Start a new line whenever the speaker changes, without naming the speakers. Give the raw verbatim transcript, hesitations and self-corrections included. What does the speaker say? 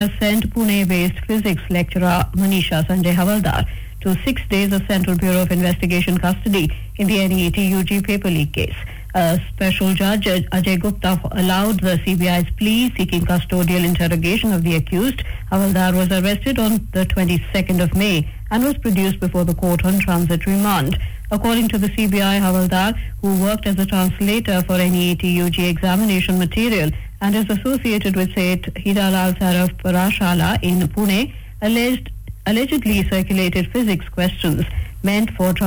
has sent Pune-based physics lecturer Manisha Sanjay Havaldar to six days of Central Bureau of Investigation custody in the N E A T U G paper leak case. A special judge, Ajay Gupta, allowed the C B I's plea seeking custodial interrogation of the accused. Havaldar was arrested on the twenty-second of May and was produced before the court on transit remand. According to the C B I, Havaldar, who worked as a translator for N E A T U G examination material and is associated with Seth Hiralal Saraf Parashala in Pune, alleged, allegedly circulated physics questions meant for